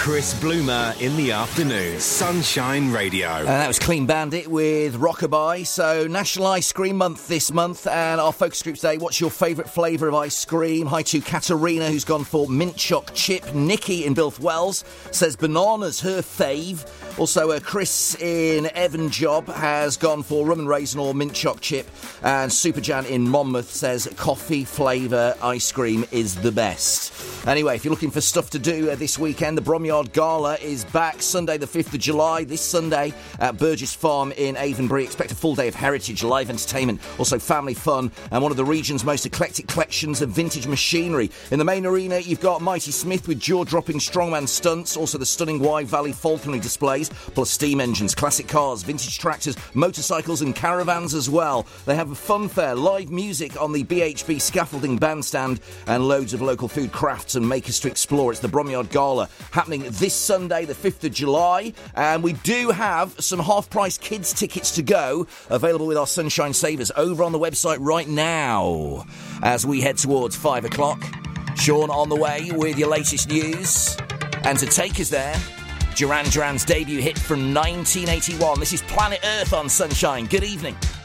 Chris Bloomer in the afternoon. Sunshine Radio. And that was Clean Bandit with Rockabye. So, National Ice Cream Month this month, and our focus group today, what's your favourite flavour of ice cream? Hi to Katarina, who's gone for mint choc chip. Nikki in Bilth Wells says bananas, her fave. Also, Chris in Evan Job has gone for rum and raisin or mint choc chip. And Superjan in Monmouth says coffee flavour ice cream is the best. Anyway, if you're looking for stuff to do this weekend, the Bromyard Gala is back Sunday the 5th of July, this Sunday at Burgess Farm in Avonbury. Expect a full day of heritage, live entertainment, also family fun, and one of the region's most eclectic collections of vintage machinery. In the main arena, you've got Mighty Smith with jaw-dropping strongman stunts, also the stunning Wye Valley falconry displays, plus steam engines, classic cars, vintage tractors, motorcycles and caravans as well. They have a fun fair, live music on the BHB scaffolding bandstand, and loads of local food, crafts and makers to explore. It's the Bromyard Gala happening this Sunday, the 5th of July, and we do have some half-price kids tickets to go, available with our Sunshine Savers over on the website right now. As we head towards 5 o'clock, Sean on the way with your latest news, and to take us there, Duran Duran's debut hit from 1981. This is Planet Earth on Sunshine. Good evening.